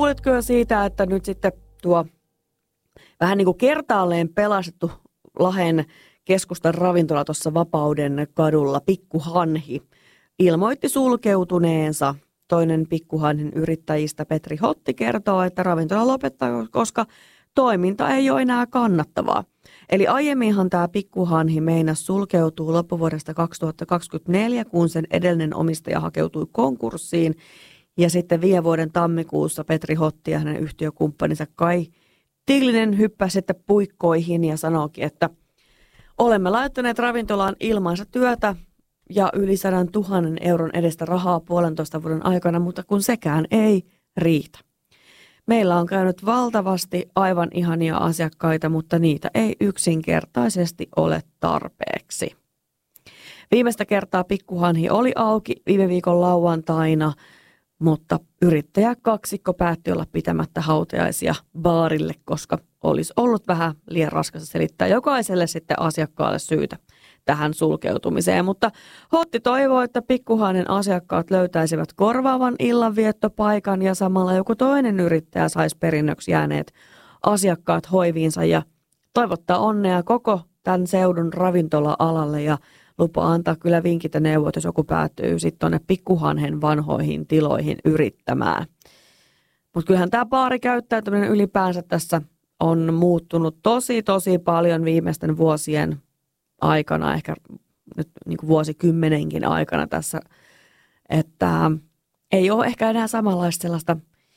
kuulitko jo siitä, että nyt sitten tuo vähän niin kuin kertaalleen pelastettu Lahden keskustan ravintola tuossa Vapauden kadulla, Pikku Hanhi, ilmoitti sulkeutuneensa. Toinen Pikku Hanhin yrittäjistä, Petri Hotti, kertoo, että ravintola lopettaa, koska toiminta ei ole enää kannattavaa. Eli aiemminhan tämä Pikku Hanhi meinasi sulkeutuu loppuvuodesta 2024, kun sen edellinen omistaja hakeutui konkurssiin. Ja sitten viime vuoden tammikuussa Petri Hotti ja hänen yhtiökumppaninsa Kai Tiglinen hyppäsi sitten puikkoihin ja sanoikin, että olemme laittaneet ravintolaan ilmaansa työtä ja yli 100 000 euron edestä rahaa 1,5 vuoden aikana, mutta kun sekään ei riitä. Meillä on käynyt valtavasti aivan ihania asiakkaita, mutta niitä ei yksinkertaisesti ole tarpeeksi. Viimeistä kertaa Pikku Hanhi oli auki viime viikon lauantaina, mutta yrittäjäkaksikko päätti olla pitämättä hautajaisia baarille, koska olisi ollut vähän liian raskasta selittää jokaiselle sitten asiakkaalle syytä tähän sulkeutumiseen. Mutta Hotti toivoo, että Pikku Hanhin asiakkaat löytäisivät korvaavan illanviettopaikan ja samalla joku toinen yrittäjä saisi perinnöksi jääneet asiakkaat hoiviinsa ja toivottaa onnea koko tämän seudun ravintola-alalle ja lupa antaa kyllä vinkit ja neuvot, jos joku päätyy sitten tuonne Pikku Hanhen vanhoihin tiloihin yrittämään. Mutta kyllähän tämä baarikäyttäytyminen ylipäänsä tässä on muuttunut tosi paljon viimeisten vuosien aikana, ehkä nyt niin kuin vuosikymmenenkin aikana tässä, että ei ole ehkä enää samanlaista sellaista,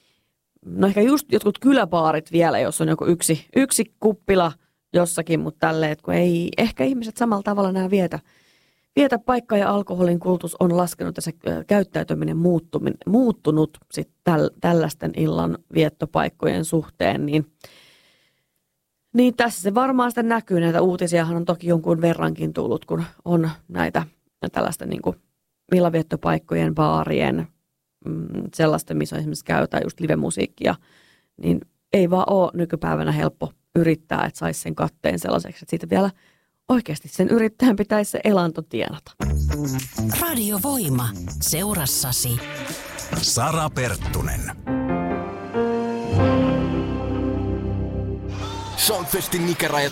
no ehkä just jotkut kyläbaarit vielä, jos on joku yksi kuppila jossakin, mutta tälleen, että kun ei ehkä ihmiset samalla tavalla enää vietä paikkaa ja alkoholin kulutus on laskenut ja se käyttäytyminen muuttunut sit tällaisten illan viettopaikkojen suhteen, niin tässä se varmaan sitten näkyy. Näitä uutisiahan on toki jonkun verrankin tullut, kun on näitä tällaisten niin kuin illanviettopaikkojen, baarien, sellaisten, missä esimerkiksi käytetään just livemusiikkia, niin ei vaan ole nykypäivänä helppo yrittää, että saisi sen katteen sellaiseksi, että siitä vielä oikeasti sen yrittäjän pitäisi se elanto tienata. Radio Voima. Seurassasi Sara Perttunen. Soundfestin ikärajat